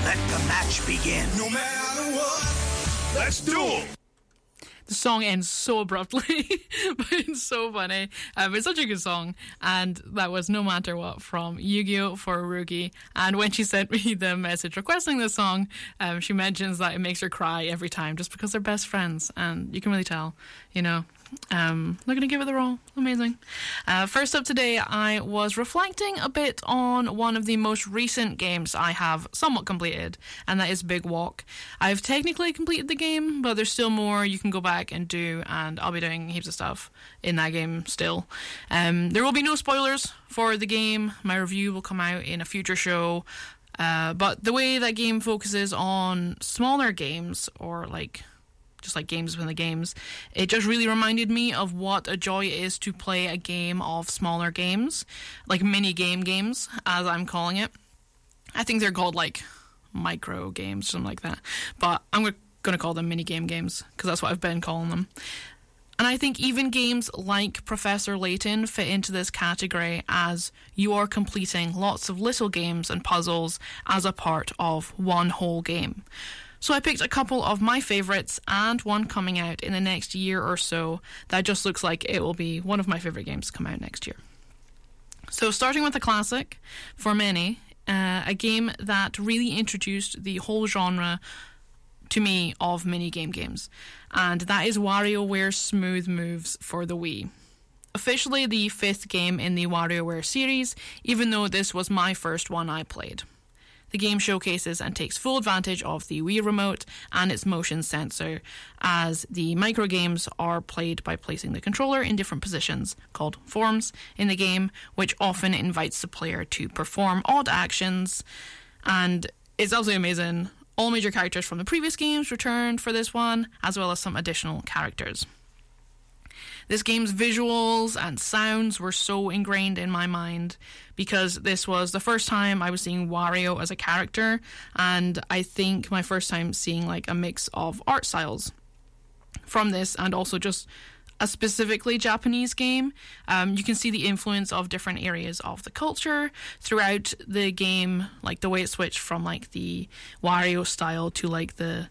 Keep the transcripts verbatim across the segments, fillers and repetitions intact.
Let the match begin. No matter what, let's duel. The song ends so abruptly, but it's so funny. Um, it's such a good song, and that was No Matter What from Yu-Gi-Oh! For a Rookie. And when she sent me the message requesting this song, um, she mentions that it makes her cry every time just because they're best friends, and you can really tell, you know. Um, they're going to give it their all. Amazing. Uh, first up today, I was reflecting a bit on one of the most recent games I have somewhat completed, and that is Big Walk. I've technically completed the game, but there's still more you can go back and do, and I'll be doing heaps of stuff in that game still. Um, there will be no spoilers for the game. My review will come out in a future show. Uh, but the way that game focuses on smaller games, or like just like games within the games, it just really reminded me of what a joy it is to play a game of smaller games, like mini game games, as I'm calling it. I think they're called like micro games, something like that, but I'm going to call them mini game games because that's what I've been calling them. And I think even games like Professor Layton fit into this category, as you are completing lots of little games and puzzles as a part of one whole game. So I picked a couple of my favourites and one coming out in the next year or so that just looks like it will be one of my favourite games to come out next year. So starting with a classic for many, uh, a game that really introduced the whole genre to me of mini-game games, and that is WarioWare Smooth Moves for the Wii. Officially the fifth game in the WarioWare series, even though this was my first one I played. The game showcases and takes full advantage of the Wii Remote and its motion sensor, as the micro games are played by placing the controller in different positions, called forms, in the game, which often invites the player to perform odd actions, and it's absolutely amazing. All major characters from the previous games returned for this one, as well as some additional characters. This game's visuals and sounds were so ingrained in my mind because this was the first time I was seeing Wario as a character, and I think my first time seeing like a mix of art styles from this, and also just a specifically Japanese game. Um, you can see the influence of different areas of the culture throughout the game, like the way it switched from like the Wario style to like the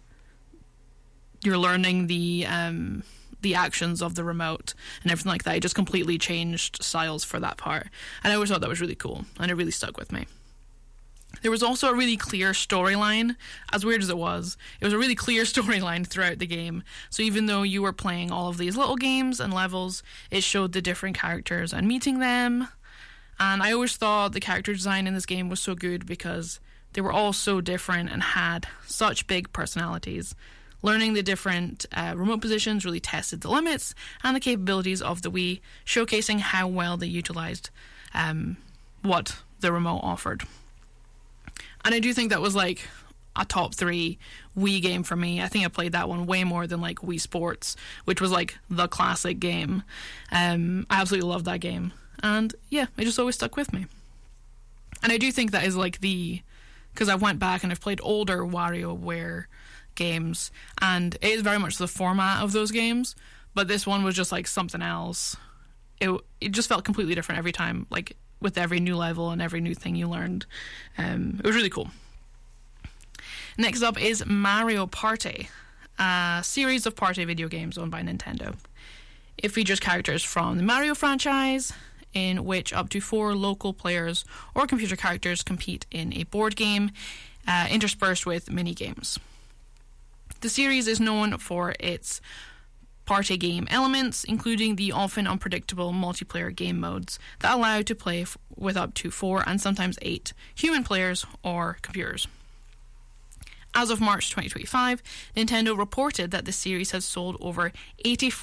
you're learning the um the actions of the remote and everything like that. It just completely changed styles for that part, and I always thought that was really cool, and it really stuck with me. There was also a really clear storyline, as weird as it was. It was a really clear storyline throughout the game, so even though you were playing all of these little games and levels, it showed the different characters and meeting them. And I always thought the character design in this game was so good because they were all so different and had such big personalities. Learning the different uh, remote positions really tested the limits and the capabilities of the Wii, showcasing how well they utilised um, what the remote offered. And I do think that was like a top three Wii game for me. I think I played that one way more than like Wii Sports, which was like the classic game. Um, I absolutely loved that game. And yeah, it just always stuck with me. And I do think that is like the... because I went back and I've played older WarioWare games, and it is very much the format of those games, but this one was just like something else. It it just felt completely different every time, like with every new level and every new thing you learned. Um, it was really cool. Next up is Mario Party, a series of party video games owned by Nintendo. It features characters from the Mario franchise, in which up to four local players or computer characters compete in a board game, uh, interspersed with mini-games. The series is known for its party game elements, including the often unpredictable multiplayer game modes that allow to play f- with up to four and sometimes eight human players or computers. As of March twenty twenty-five, Nintendo reported that the series has sold over eighty-four